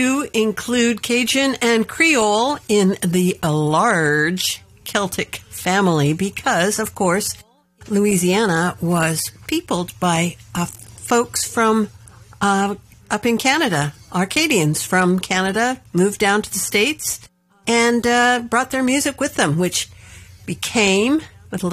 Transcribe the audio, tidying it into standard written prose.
to include Cajun and Creole in the large Celtic family because, of course, Louisiana was peopled by folks from up in Canada. Arcadians from Canada moved down to the States and brought their music with them, which became